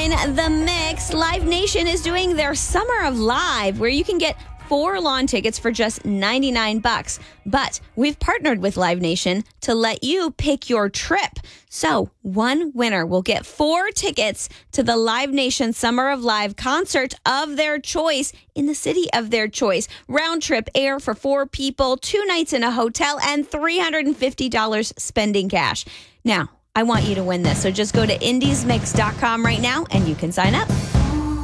Join the mix. Live Nation is doing their Summer of Live, where you can get 4 lawn tickets for just $99. But we've partnered with Live Nation to let you pick your trip. So one winner will get 4 tickets to the Live Nation Summer of Live concert of their choice in the city of their choice. Round trip air for 4 people, 2 nights in a hotel, and $350 spending cash. Now, I want you to win this. So just go to indiesmix.com right now and you can sign up.